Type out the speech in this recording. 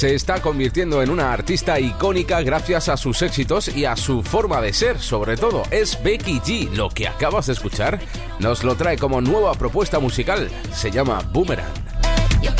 se está convirtiendo en una artista icónica gracias a sus éxitos y a su forma de ser, sobre todo. Es Becky G. Lo que acabas de escuchar nos lo trae como nueva propuesta musical. Se llama Boomerang.